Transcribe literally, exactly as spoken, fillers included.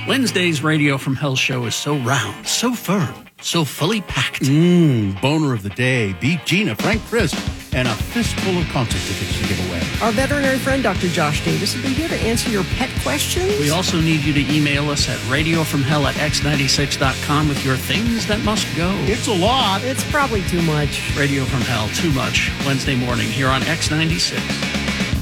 Wednesday's Radio from Hell show is so round, so firm, so fully packed. Mmm, boner of the day. Beat Gina, Frank Crisp, and a fistful of concert tickets to give away. Our veterinary friend, Doctor Josh Davis, will be here to answer your pet questions. We also need you to email us at radiofromhell at x ninety-six dot com with your things that must go. It's a lot. It's probably too much. Radio from Hell, too much. Wednesday morning here on X ninety-six.